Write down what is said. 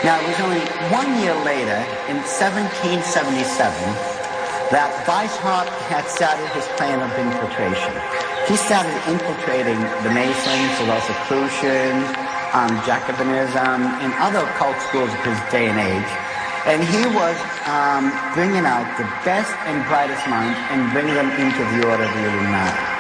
Now, it was only 1 year later, in 1777, that Weishaupt had started his plan of infiltration. He started infiltrating the Masons, the Rosicrucians, Jacobinism, and other occult schools of his day and age. And he was bringing out the best and brightest minds and bringing them into the Order of the Illuminati.